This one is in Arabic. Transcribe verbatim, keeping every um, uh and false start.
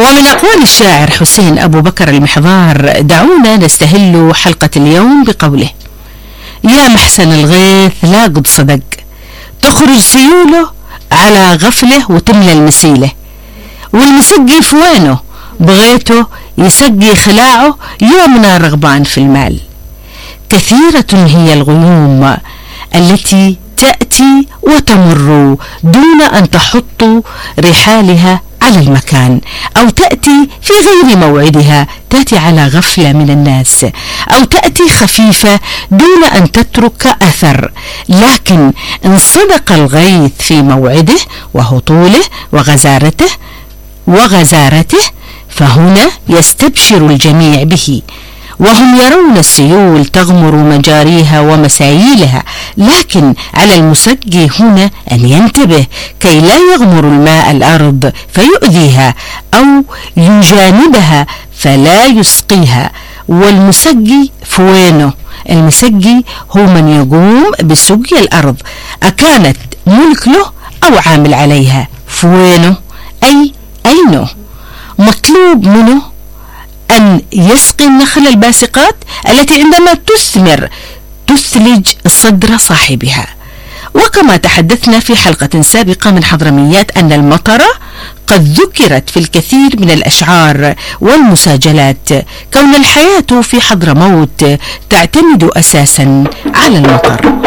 ومن أقوال الشاعر حسين أبو بكر المحضار دعونا نستهل حلقة اليوم بقوله: يا محسن الغيث لا قد صدق، تخرج سيوله على غفله وتملى المسيلة، والمسقي في وينه بغيته يسقي خلاعه يومنا رغبان في المال. كثيرة هي الغيوم التي تأتي وتمر دون أن تحط رحالها على المكان، أو تأتي في غير موعدها، تأتي على غفلة من الناس، أو تأتي خفيفة دون أن تترك أثر. لكن إن صدق الغيث في موعده وهطوله وغزارته وغزارته فهنا يستبشر الجميع به، وهم يرون السيول تغمر مجاريها ومسايلها، لكن على المسقي هنا أن ينتبه كي لا يغمر الماء الأرض فيؤذيها أو يجانبها فلا يسقيها. والمسقي فوينه، المسقي هو من يقوم بسقي الأرض، أكانت ملك له أو عامل عليها. فوينه أي أينه، مطلوب منه أن يسقي النخل الباسقات التي عندما تثمر تثلج صدر صاحبها. وكما تحدثنا في حلقة سابقة من حضرميات أن المطر قد ذكرت في الكثير من الأشعار والمساجلات، كون الحياة في حضرموت تعتمد أساسا على المطر.